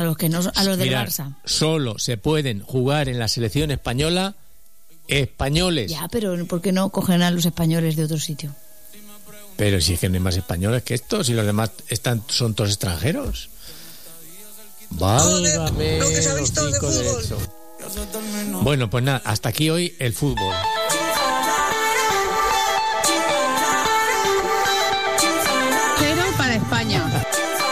los que no, a los del Mirad, Barça. solo se pueden jugar en la selección española españoles. Ya, pero ¿por qué no cogen a los españoles de otro sitio? Pero si es que no hay más españoles que estos y los demás son todos extranjeros. Válgame, lo que se ha visto de hocico fútbol. derecho. Bueno, pues nada, hasta aquí hoy el fútbol.